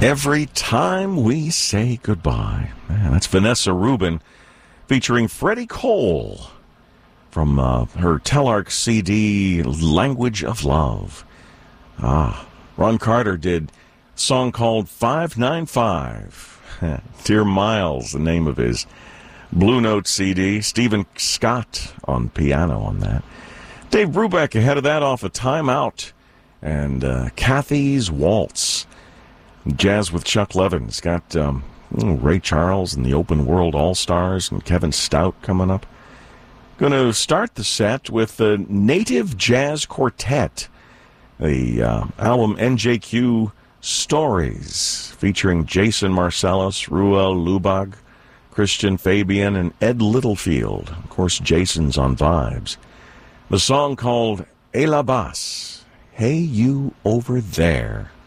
Every time we say goodbye. Man, that's Vanessa Rubin featuring Freddie Cole from her Telarc CD, Language of Love. Ron Carter did a song called 595. Dear Miles, the name of his Blue Note CD. Stephen Scott on piano on that. Dave Brubeck ahead of that off a Timeout. And Kathy's Waltz. Jazz with Chuck Levins. Got Ray Charles and the Open World All-Stars and Kevin Stout coming up. Going to start the set with the Native Jazz Quartet. The album NJQ Stories, featuring Jason Marcellus, Ruel Lubag, Christian Fabian, and Ed Littlefield. Of course, Jason's on vibes. The song called Et la Basse, Hey You Over There.